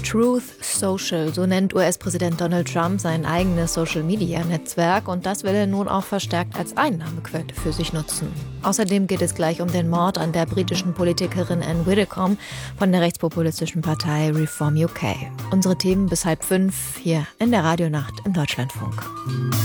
Truth Social, so nennt US-Präsident Donald Trump sein eigenes Social-Media-Netzwerk und das will er nun auch verstärkt als Einnahmequelle für sich nutzen. Außerdem geht es gleich um den Mord an der britischen Politikerin Anne Widdecombe von der rechtspopulistischen Partei Reform UK. Unsere Themen bis 4:30 hier in der Radionacht im Deutschlandfunk.